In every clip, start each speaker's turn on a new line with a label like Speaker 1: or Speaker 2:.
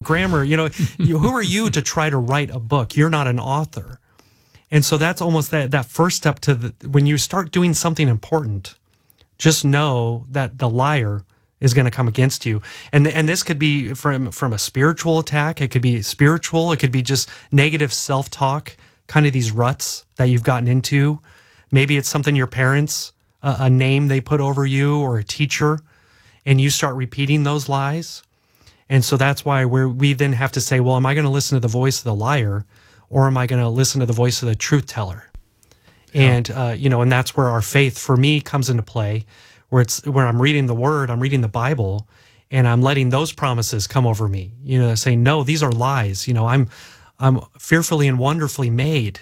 Speaker 1: grammar. Who are you to try to write a book? You're not an author. And so that's almost that first step to when you start doing something important, just know that the liar is going to come against you. And this could be from a spiritual attack. It could be spiritual. It could be just negative self-talk, kind of these ruts that you've gotten into. Maybe it's something your parents, a name they put over you, or a teacher, and you start repeating those lies. And so that's why we then have to say, well, am I going to listen to the voice of the liar, or am I going to listen to the voice of the truth teller? Yeah. And, and that's where our faith for me comes into play, where I'm reading the word, I'm reading the Bible, and I'm letting those promises come over me, saying, no, these are lies. I'm fearfully and wonderfully made.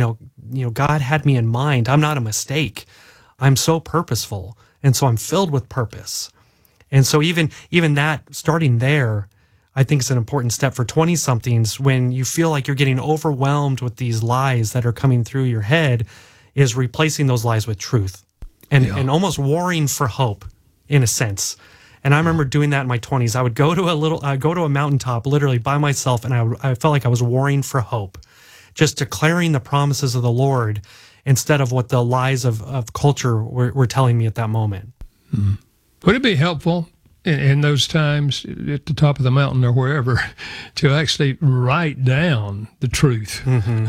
Speaker 1: God had me in mind. I'm not a mistake. I'm so purposeful. And so I'm filled with purpose. And so even that, starting there, I think is an important step for 20-somethings when you feel like you're getting overwhelmed with these lies that are coming through your head, is replacing those lies with truth and almost warring for hope in a sense. And I remember doing that in my 20s. I would go to a mountaintop literally by myself, and I felt like I was warring for hope, just declaring the promises of the Lord instead of what the lies of culture were telling me at that moment.
Speaker 2: Mm-hmm. Would it be helpful in those times at the top of the mountain or wherever to actually write down the truth?
Speaker 1: Mm-hmm.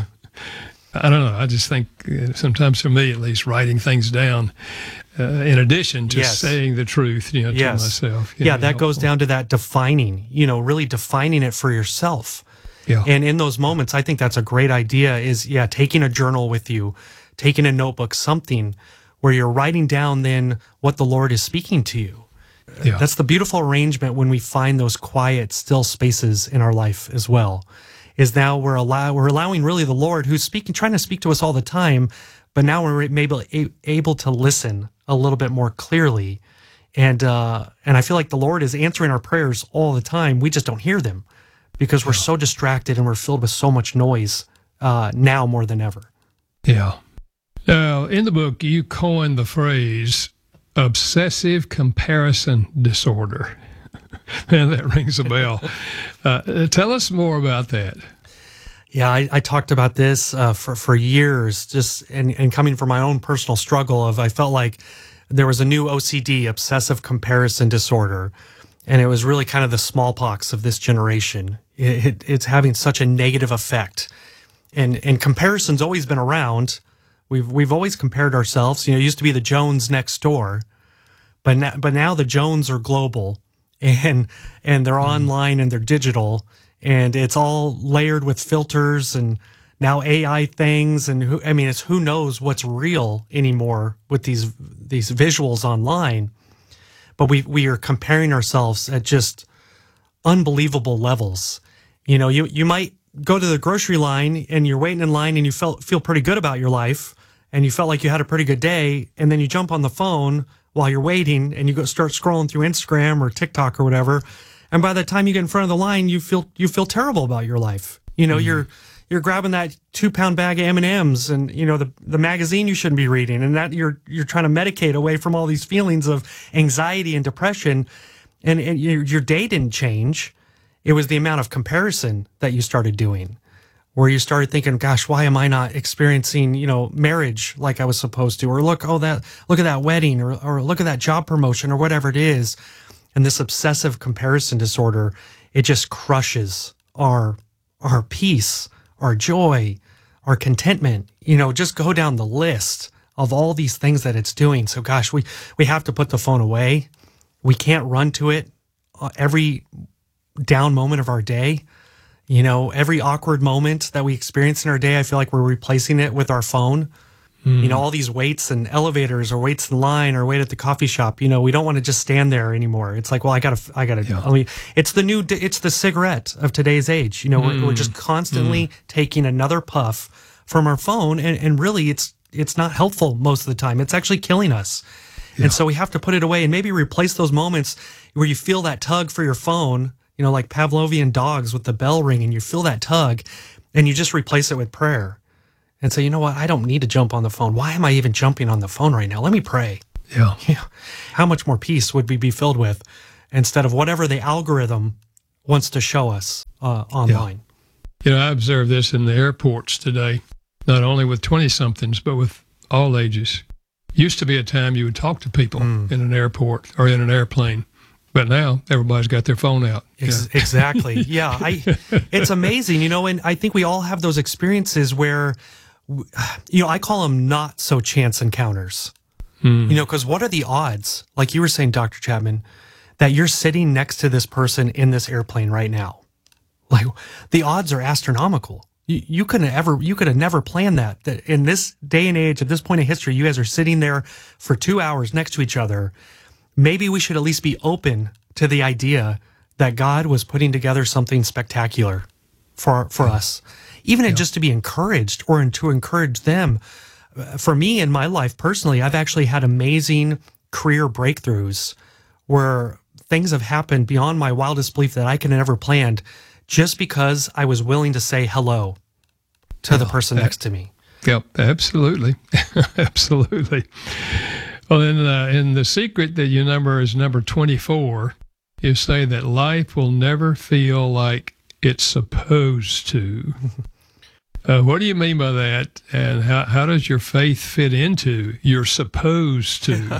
Speaker 2: I don't know. I just think sometimes, for me at least, writing things down in addition to saying the truth, to myself.
Speaker 1: That goes down to that defining, really defining it for yourself.
Speaker 2: Yeah.
Speaker 1: And in those moments, I think that's a great idea is, taking a journal with you, taking a notebook, something where you're writing down then what the Lord is speaking to you. Yeah. That's the beautiful arrangement when we find those quiet, still spaces in our life as well. Is now we're allowing really the Lord, who's trying to speak to us all the time, but now we're maybe able to listen a little bit more clearly, and I feel like the Lord is answering our prayers all the time. We just don't hear them because we're so distracted and we're filled with so much noise now more than ever.
Speaker 2: Yeah. Now, in the book, you coined the phrase obsessive comparison disorder. Man, that rings a bell. Tell us more about that.
Speaker 1: Yeah, I talked about this for years, just and coming from my own personal struggle I felt like there was a new OCD, obsessive comparison disorder, and it was really kind of the smallpox of this generation. It's having such a negative effect, and comparison's always been around. We've always compared ourselves. It used to be the Jones next door, but now the Jones are global. And they're online and they're digital, and it's all layered with filters and now AI things. And it's who knows what's real anymore with these visuals online. But we are comparing ourselves at just unbelievable levels. You might go to the grocery line and you're waiting in line and you feel pretty good about your life and you felt like you had a pretty good day, and then you jump on the phone while you're waiting and you start scrolling through Instagram or TikTok or whatever, and by the time you get in front of the line, you feel terrible about your life. You're grabbing that 2-pound bag of M&Ms and the magazine you shouldn't be reading, and that you're trying to medicate away from all these feelings of anxiety and depression, and your day didn't change. It was the amount of comparison that you started doing, where you started thinking, gosh, why am I not experiencing, marriage like I was supposed to? Or look at that wedding, or look at that job promotion, or whatever it is. And this obsessive comparison disorder, it just crushes our peace, our joy, our contentment. Just go down the list of all these things that it's doing. So gosh, we have to put the phone away. We can't run to it every down moment of our day. Every awkward moment that we experience in our day, I feel like we're replacing it with our phone. All these waits in elevators, or waits in line, or wait at the coffee shop. We don't want to just stand there anymore. It's like, well, I gotta. Yeah. It's the cigarette of today's age. We're just constantly taking another puff from our phone, and really, it's not helpful most of the time. It's actually killing us. Yeah. And so we have to put it away and maybe replace those moments where you feel that tug for your phone. Like Pavlovian dogs with the bell ringing, you feel that tug, and you just replace it with prayer. And say, you know what? I don't need to jump on the phone. Why am I even jumping on the phone right now? Let me pray.
Speaker 2: Yeah.
Speaker 1: How much more peace would we be filled with instead of whatever the algorithm wants to show us online.
Speaker 2: I observe this in the airports today, not only with 20-somethings, but with all ages. Used to be a time you would talk to people in an airport or in an airplane, but now everybody's got their phone out.
Speaker 1: Exactly. Yeah. It's amazing, and I think we all have those experiences where, I call them not so chance encounters, because what are the odds, like you were saying, Dr. Chapman, that you're sitting next to this person in this airplane right now? Like, the odds are astronomical. You could have never planned that in this day and age, at this point in history, you guys are sitting there for 2 hours next to each other. Maybe we should at least be open to the idea that God was putting together something spectacular for us, even just to be encouraged or to encourage them. For me, in my life personally, I've actually had amazing career breakthroughs where things have happened beyond my wildest belief that I could have never planned, just because I was willing to say hello to the person next to me.
Speaker 2: Yep, absolutely. Absolutely. Well, in The Secret that your number is number 24, you say that life will never feel like it's supposed to. What do you mean by that? And how does your faith fit into you're supposed to?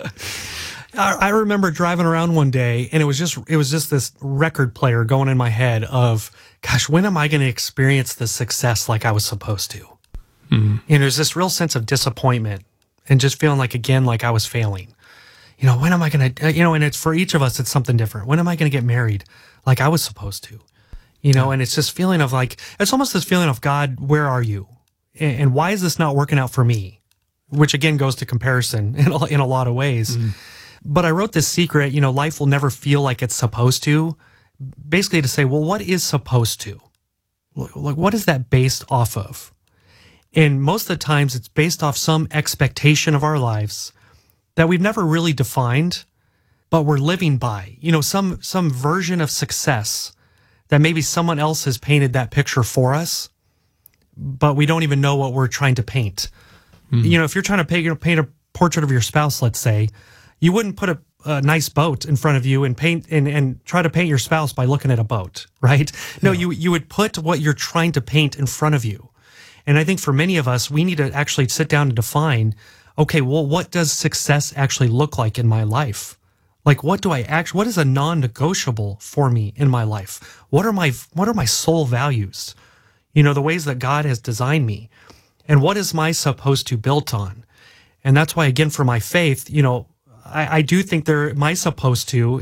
Speaker 1: I remember driving around one day, and it was just this record player going in my head of, gosh, when am I going to experience the success like I was supposed to? And there's this real sense of disappointment and just feeling like I was failing. When am I going to, and it's for each of us, it's something different. When am I going to get married like I was supposed to? And it's this feeling of it's almost this feeling of, God, where are you? And why is this not working out for me? Which again goes to comparison in a lot of ways. But I wrote this secret, life will never feel like it's supposed to, basically to say, well, what is supposed to? Like, what is that based off of? And most of the times it's based off some expectation of our lives that we've never really defined, but we're living by, some version of success that maybe someone else has painted that picture for us, but we don't even know what we're trying to paint. If you're trying to paint a portrait of your spouse, let's say, you wouldn't put a nice boat in front of you and paint and try to paint your spouse by looking at a boat, right? No, you would put what you're trying to paint in front of you. And I think for many of us, we need to actually sit down and define, okay, well, what does success actually look like in my life? Like, what is a non-negotiable for me in my life? What are my soul values? The ways that God has designed me. And what is my supposed to built on? And that's why, again, for my faith, I do think my supposed to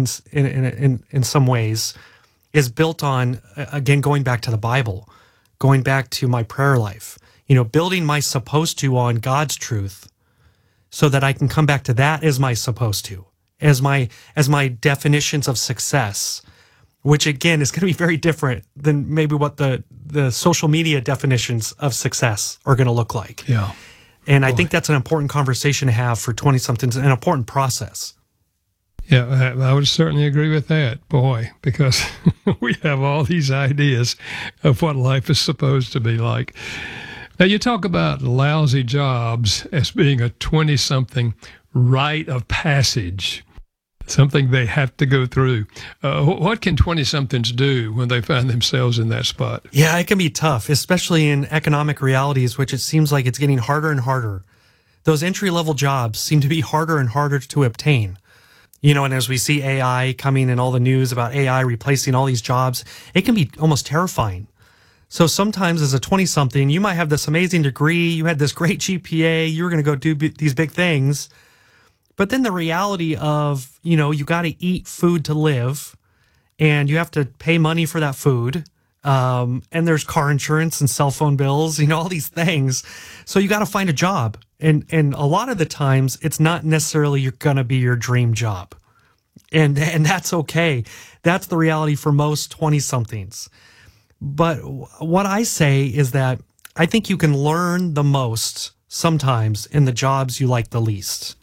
Speaker 1: in some ways is built on, again, going back to the Bible, going back to my prayer life, building my supposed to on God's truth so that I can come back to that as my supposed to, as my definitions of success, which again is going to be very different than maybe what the social media definitions of success are going to look like.
Speaker 2: Yeah.
Speaker 1: And I think that's an important conversation to have for 20-somethings, an important process.
Speaker 2: Yeah, I would certainly agree with that, boy, because we have all these ideas of what life is supposed to be like. Now, you talk about lousy jobs as being a 20-something rite of passage, something they have to go through. What can 20-somethings do when they find themselves in that spot?
Speaker 1: Yeah, it can be tough, especially in economic realities, which it seems like it's getting harder and harder. Those entry-level jobs seem to be harder and harder to obtain. And as we see AI coming and all the news about AI replacing all these jobs, it can be almost terrifying. So sometimes as a 20-something, you might have this amazing degree, you had this great GPA, you were going to go do these big things. But then the reality of, you got to eat food to live, and you have to pay money for that food. And there's car insurance and cell phone bills, all these things. So you got to find a job. And a lot of the times it's not necessarily going to be your dream job. And that's okay. That's the reality for most 20-somethings. But what I say is that I think you can learn the most sometimes in the jobs you like the least.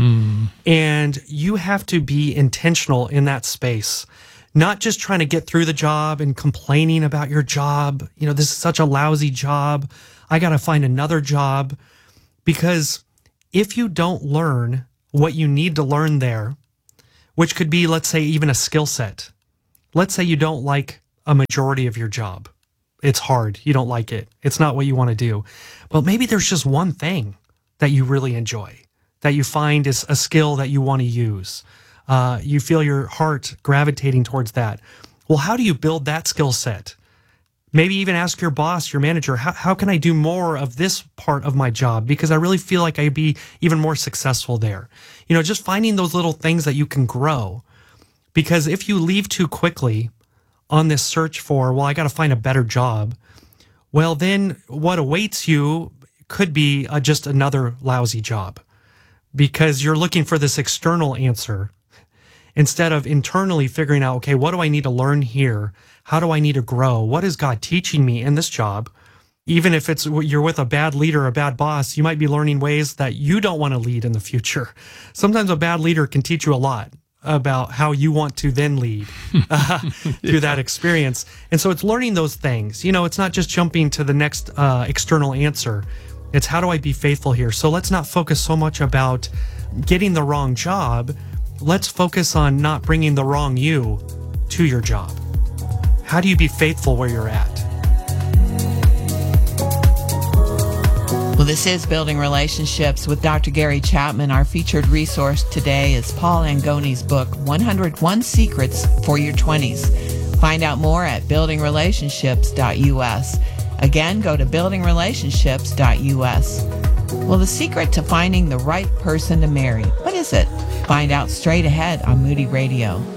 Speaker 1: And you have to be intentional in that space, not just trying to get through the job and complaining about your job. This is such a lousy job. I got to find another job. Because if you don't learn what you need to learn there, which could be, let's say, even a skill set, Let's say you don't like a majority of your job. It's hard. You don't like it. It's not what you want to do. But maybe there's just one thing that you really enjoy, that you find is a skill that you want to use. You feel your heart gravitating towards that. Well, how do you build that skill set? Maybe even ask your boss, your manager, how can I do more of this part of my job? Because I really feel like I'd be even more successful there. Just finding those little things that you can grow. Because if you leave too quickly on this search for, well, I got to find a better job, well, then what awaits you could be just another lousy job, because you're looking for this external answer instead of internally figuring out, okay, what do I need to learn here? How do I need to grow? What is God teaching me in this job? Even if you're with a bad leader, a bad boss, you might be learning ways that you don't want to lead in the future. Sometimes a bad leader can teach you a lot about how you want to then lead through that experience. And so it's learning those things. It's not just jumping to the next external answer. It's how do I be faithful here? So let's not focus so much about getting the wrong job. Let's focus on not bringing the wrong you to your job. How do you be faithful where you're at?
Speaker 3: Well, this is Building Relationships with Dr. Gary Chapman. Our featured resource today is Paul Angoni's book, 101 Secrets for Your 20s. Find out more at buildingrelationships.us. Again, go to buildingrelationships.us. Well, the secret to finding the right person to marry, what is it? Find out straight ahead on Moody Radio.